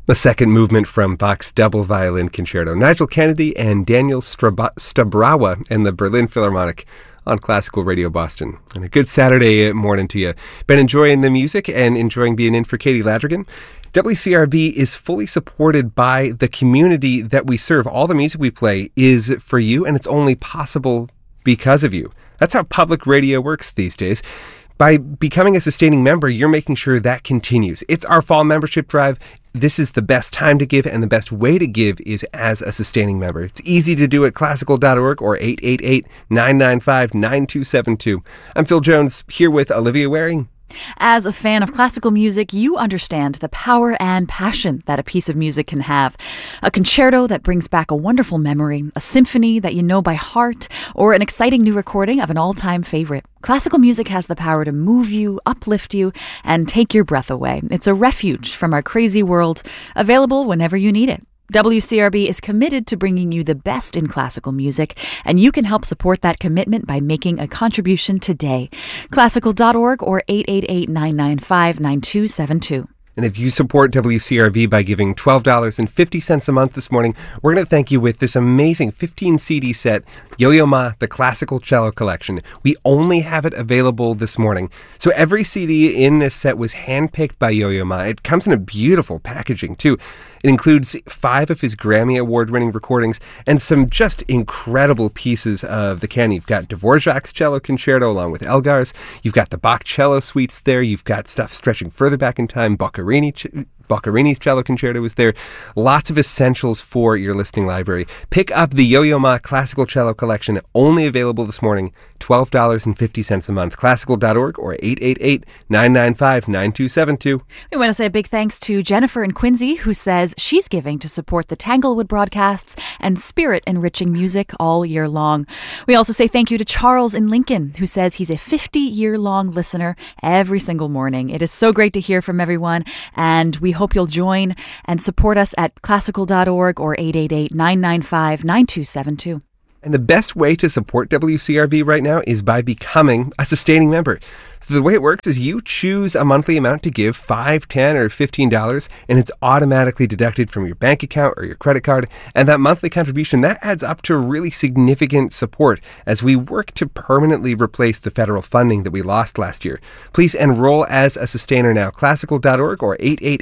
The second movement from Bach's Double Violin Concerto. Nigel Kennedy and Daniel Stabrawa and the Berlin Philharmonic on Classical Radio Boston. And a good Saturday morning to you. Been enjoying the music and enjoying being in for Katie Ladrigan. WCRB is fully supported by the community that we serve. All the music we play is for you, and it's only possible because of you. That's how public radio works these days. By becoming a sustaining member, you're making sure that continues. It's our fall membership drive. This is the best time to give, and the best way to give is as a sustaining member. It's easy to do at classical.org or 888-995-9272. I'm Phil Jones, here with Olivia Waring. As a fan of classical music, you understand the power and passion that a piece of music can have. A concerto that brings back a wonderful memory, a symphony that you know by heart, or an exciting new recording of an all-time favorite. Classical music has the power to move you, uplift you, and take your breath away. It's a refuge from our crazy world, available whenever you need it. WCRB is committed to bringing you the best in classical music, and you can help support that commitment by making a contribution today. Classical.org or 888-995-9272. And if you support WCRB by giving $12.50 a month this morning, we're going to thank you with this amazing 15-CD set, Yo-Yo Ma, the Classical Cello Collection. We only have it available this morning. So every CD in this set was handpicked by Yo-Yo Ma. It comes in a beautiful packaging, too. It includes 5 of his Grammy Award-winning recordings and some just incredible pieces of the canon. You've got Dvorak's Cello Concerto along with Elgar's. You've got the Bach Cello Suites there. You've got stuff stretching further back in time. Boccherini's Cello Concerto is there. Lots of essentials for your listening library. Pick up the Yo-Yo Ma Classical Cello Collection, only available this morning, $12.50 a month. Classical.org or 888-995-9272. We want to say a big thanks to Jennifer in Quincy, who says she's giving to support the Tanglewood broadcasts and spirit-enriching music all year long. We also say thank you to Charles in Lincoln, who says he's a 50-year-long listener every single morning. It is so great to hear from everyone, and we hope you'll join and support us at classical.org or 888-995-9272. And the best way to support WCRB right now is by becoming a sustaining member. So the way it works is you choose a monthly amount to give, $5, $10, or $15, and it's automatically deducted from your bank account or your credit card. And that monthly contribution, that adds up to really significant support as we work to permanently replace the federal funding that we lost last year. Please enroll as a sustainer now. Classical.org or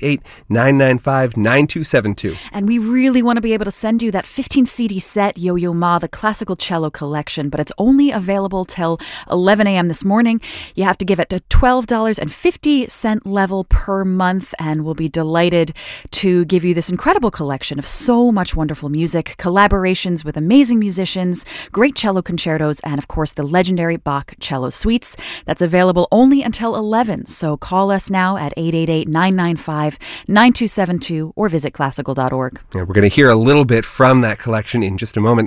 888-995-9272. And we really want to be able to send you that 15-CD set, Yo-Yo Ma, the Classical Cello Collection, but it's only available till 11 a.m. this morning. You have to give it a $12.50 level per month, and we'll be delighted to give you this incredible collection of so much wonderful music, collaborations with amazing musicians, great cello concertos, and of course the legendary Bach Cello Suites. That's available only until 11, so call us now at 888-995-9272 or visit classical.org. Yeah, we're going to hear a little bit from that collection in just a moment.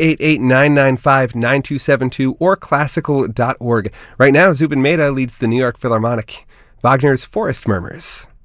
888-995-9272 or classical.org. Right now, Zubin Mehta leads the New York Philharmonic. Wagner's Forest Murmurs.